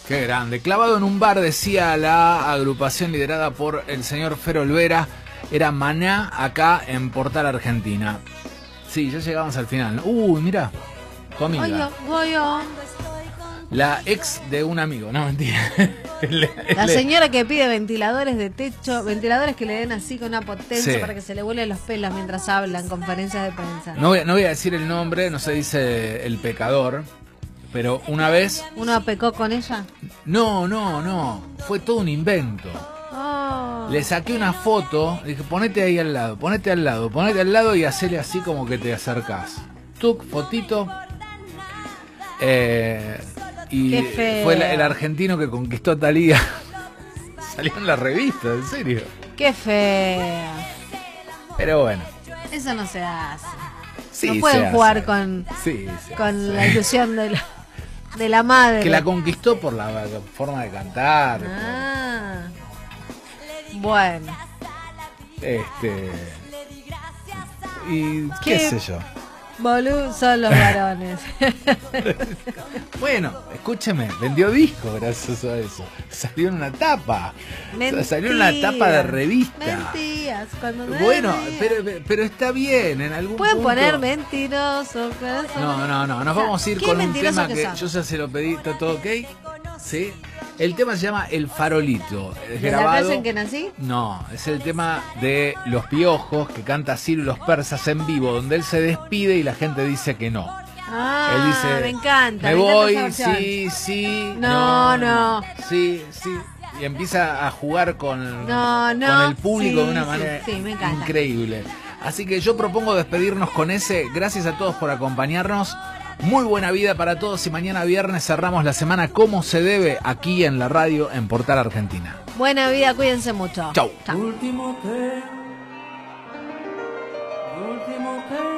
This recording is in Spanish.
Qué grande. Clavado en un bar, decía la agrupación liderada por el señor Fero Olvera. Era Maná, acá en Portal Argentina. Sí, ya llegamos al final. Uy, mirá, comida. Goyo. La ex de un amigo, no, mentira. La señora que pide ventiladores de techo, ventiladores que le den así con una potencia, Sí, para que se le vuelen los pelos mientras hablan, conferencias de prensa. no voy a decir el nombre, no se dice el pecador, pero una vez... ¿Uno pecó con ella? No, fue todo un invento. Oh. Le saqué una foto, dije, ponete ahí al lado, ponete al lado y hacele así como que te acercás. Tuc, fotito. Y Qué feo. fue el argentino que conquistó a Thalía. Salió en la revista, en serio. Qué fea. Pero bueno. Eso no se hace. Sí, no pueden se jugar hace. con Sí, la ilusión de la madre. Que la conquistó por la forma de cantar. Ah. Bueno. Y qué sé yo. Boludo son los varones. Bueno, escúcheme, vendió disco gracias a eso. Salió en una tapa. Salió en una tapa de revista. Mentiras. Cuando no Bueno, es pero está bien, en algún pueden punto. poner mentiroso, corazón. No, nos vamos a ir ¿qué con un mentiroso tema que son? yo ya se lo pedí, ¿está todo ok? ¿Sí? El tema se llama El Farolito. Es ¿De la grabado... casa en que nací? No, es el tema de Los Piojos que canta Ciro y los Persas en vivo, donde él se despide y la gente dice que no. Ah, Él dice, me encanta. me me voy, encanta esa versión. sí, No. sí. Y empieza a jugar con No. el público Sí, de una manera sí, me encanta. increíble. Así que yo propongo despedirnos con ese. Gracias a todos por acompañarnos. Muy buena vida para todos y mañana viernes cerramos la semana como se debe aquí en la radio en Portal Argentina. Buena vida, cuídense mucho. Chau. Chau. Último